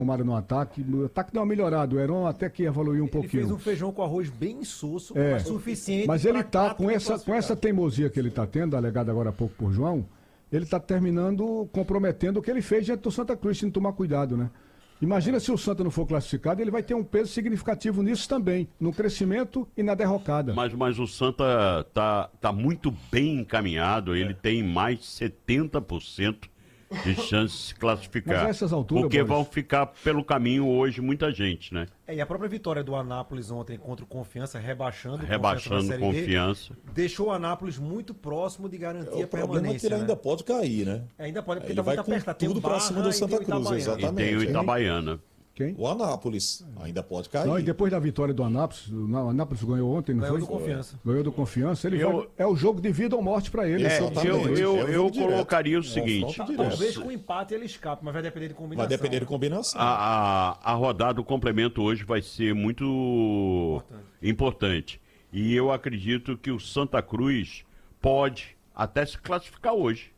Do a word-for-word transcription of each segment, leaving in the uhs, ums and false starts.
tomaram no ataque. O ataque deu uma melhorada. O Heron até que evoluiu um Ele pouquinho. fez um feijão com arroz bem insosso, É. mas suficiente. Mas ele pra tá, com quatro essa, com essa classificados. teimosia que ele está tendo, alegada agora há pouco por João, ele está terminando comprometendo o que ele fez diante do Santa Cruz, sem tomar cuidado, né? Imagina se o Santa não for classificado, ele vai ter um peso significativo nisso também, no crescimento e na derrocada. Mas, mas o Santa tá, tá muito bem encaminhado, ele tem mais de setenta por cento de chance de se classificar. Mas a essas alturas, porque Boris, vão ficar pelo caminho hoje muita gente, né? É, e a própria vitória do Anápolis ontem contra o Confiança, rebaixando, Rebaixando Confiança na Série D, confiança. deixou o Anápolis muito próximo de garantir O a problema é permanência. que ele né? ainda pode cair, né? Ainda pode, porque Ele tá vai muito com apertado. Tem o tudo pra Barra cima do e Santa tem o Cruz, Itabaiana. E exatamente. tem o Hein? Itabaiana. Quem? O Anápolis ainda pode cair. Não, e depois da vitória do Anápolis, o Anápolis ganhou ontem, não Ganhou foi? do Confiança. Ganhou do Confiança. Ele Eu- vai- é o jogo de vida ou morte para ele. É, Exatamente. eu, eu, É o eu jogo direto. colocaria o É um seguinte: confronto direto. Talvez com empate ele escape, mas vai depender de combinação. Vai depender de combinação. a, a, a rodada, o complemento hoje vai ser muito Importante. importante. E eu acredito que o Santa Cruz pode até se classificar hoje.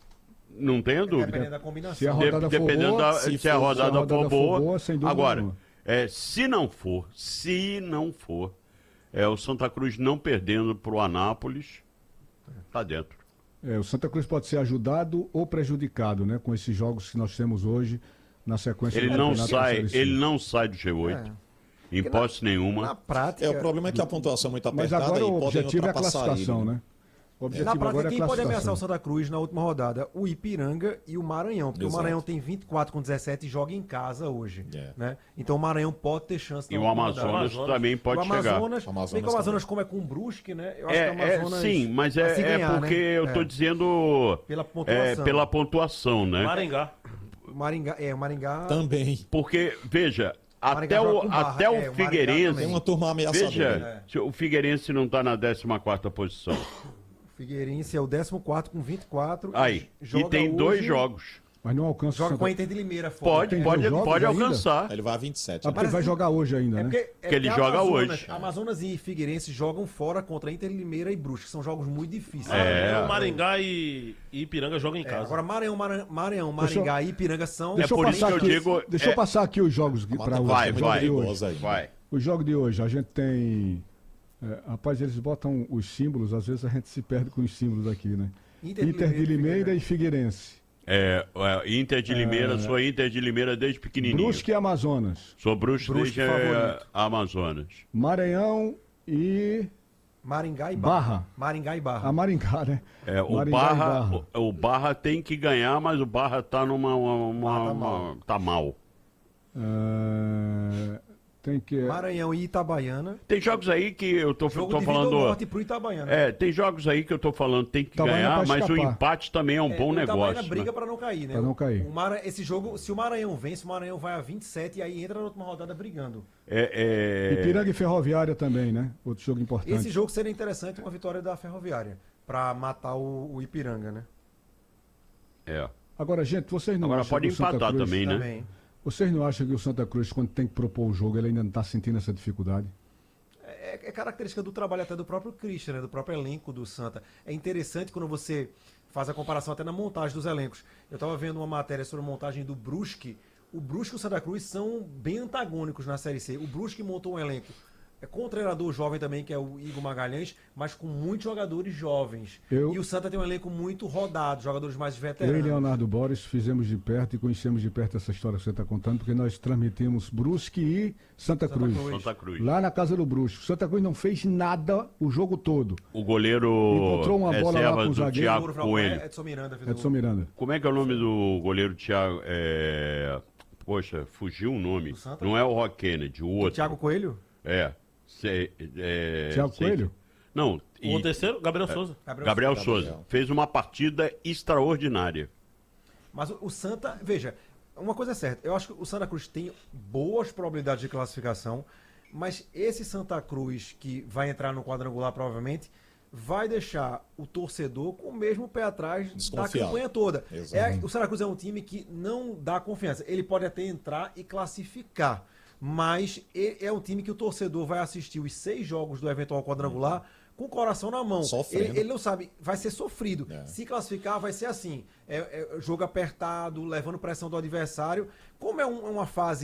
Não tenha dúvida. Dependendo da combinação. Se a De- rodada for dependendo boa, da, se se, a for- rodada, se a rodada for for boa. boa, sem dúvida Agora, nenhuma. é, se não for, se não for, é, o Santa Cruz não perdendo para o Anápolis, tá dentro. É, o Santa Cruz pode ser ajudado ou prejudicado, né? Com esses jogos que nós temos hoje na sequência Ele do não Campeonato da sai, Série C. ele não sai do G oito, em Porque hipótese nenhuma. Na prática, É, o problema é que a pontuação é muito Mas apertada agora e o podem objetivo é a ultrapassar classificação, ele, né? O na objetivo prática, agora é a quem pode ameaçar o classificação. Santa Cruz na última rodada? O Ipiranga e o Maranhão. Porque Exato. o Maranhão tem vinte e quatro com dezessete e joga em casa hoje. É. Né? Então o Maranhão pode ter chance. E na o última rodada. Amazonas, Amazonas. também pode o chegar. Amazonas, O Amazonas bem que o Amazonas, também. como é com o Brusque, né? Eu acho É, que o é, Amazonas. sim, mas vai se é, é ganhar, porque né? eu tô É. dizendo Pela é, pontuação. pela pontuação, né? Maringá. O Maringá, é, o Maringá. Também. Porque, veja, Maringá até joga o, com Barra, até é, o o Maringá Figueirense. Tem uma turma ameaçadora. Veja, se o Figueirense não está na décima quarta posição. O Figueirense é o décimo quarto com vinte e quatro. Aí. E joga tem dois hoje- jogos. Mas não alcança o Joga Santa com a Inter de Limeira fora. Pode, tem pode, dois jogos pode ainda? alcançar. Ele vai a vinte e sete. Ah, porque né? ele vai jogar hoje ainda, É né? porque, é Que ele porque joga Amazonas, hoje. Amazonas e Figueirense jogam fora contra Inter de Limeira e Brusque. São jogos muito difíceis. É. O Maringá e, e Ipiranga jogam em É, casa. agora Maranhão, Maranhão, Maranhão Deixa eu- Maringá e Ipiranga são... Deixa É eu por isso passar que eu aqui, digo, deixa eu é- passar aqui os jogos para Vai, hoje. Vai, muito vai, perigosa aí. vai. O jogo de hoje, a gente tem. é, rapaz, eles botam os símbolos, às vezes a gente se perde com os símbolos aqui, né? Inter Inter, de de Limeira Limeira e e Figueirense. É, é, Inter de Limeira, sou Inter de Limeira desde pequenininho. Brusque e Amazonas. Sou Brusque, Brusque desde é, favorito. Amazonas. Maranhão e Maringá e Barra. Barra. Maringá e Barra. A Maringá, né? É, o, Maringá e Barra, o, o Barra tem que ganhar, mas o Barra tá numa. Uma, uma- Ah, tá uma- mal. tá mal. É, tem que. Maranhão e Itabaiana. Tem jogos aí que eu tô, Jogo tô de vida falando. ou morte pro Itabaiana. É, tem jogos aí que eu tô falando, tem que Itabaiana ganhar, pode mas o escapar. empate também é um É, bom o Itabaiana negócio. briga né? pra não cair, né? Pra não cair. O Mara, esse jogo, se o Maranhão vence, o Maranhão vai a vinte e sete e aí entra na última rodada brigando. É, é... Ipiranga e Ferroviária também, né? Outro jogo importante. Esse jogo seria interessante, uma vitória da Ferroviária, pra matar o, o Ipiranga, né? é. Agora, gente, vocês não Agora acham pode que o Santa empatar Cruz, também, né? Também. Vocês não acham que o Santa Cruz, quando tem que propor o jogo, ele ainda não está sentindo essa dificuldade? É, é característica do trabalho até do próprio Christian, né? Do próprio elenco do Santa. É interessante quando você faz a comparação até na montagem dos elencos. Eu estava vendo uma matéria sobre a montagem do Brusque. O Brusque e o Santa Cruz são bem antagônicos na Série C. O Brusque montou um elenco é com um treinador jovem também, que é o Igor Magalhães, mas com muitos jogadores jovens. Eu- E o Santa tem um elenco muito rodado, jogadores mais Eu veteranos. e Leonardo Boris fizemos de perto e conhecemos de perto essa história que você está contando, porque nós transmitimos Brusque e Santa, Santa Cruz. Cruz. Santa Cruz. Lá na casa do Brusque. O Santa Cruz não fez nada o jogo todo. O goleiro Encontrou uma bola lá reserva com o do zagueiro. Thiago Seguro, Frau- Coelho. Edson Miranda fez Edson o- Miranda. Como é que é o nome do goleiro Thiago? É... Poxa, fugiu o nome. Do Santa? Não é o Rock Kennedy, o outro. Thiago Coelho? É. Cê- é... Thiago sei Coelho? que- Não. e- O terceiro, Gabriel Souza. Gabriel Souza. Gabriel. Fez uma partida extraordinária. Mas o, o Santa, veja, uma coisa é certa, eu acho que o Santa Cruz tem boas probabilidades de classificação, mas esse Santa Cruz que vai entrar no quadrangular provavelmente vai deixar o torcedor com o mesmo pé atrás da Desconfiado. campanha toda. Exato. É, o Santa Cruz é um time que não dá confiança. Ele pode até entrar e classificar, mas e- é um time que o torcedor vai assistir os seis jogos do eventual quadrangular com o coração na mão. Sofrendo. Ele, ele não sabe, vai ser sofrido. É. Se classificar, vai ser assim: é, é jogo apertado, levando pressão do adversário. Como é um- uma fase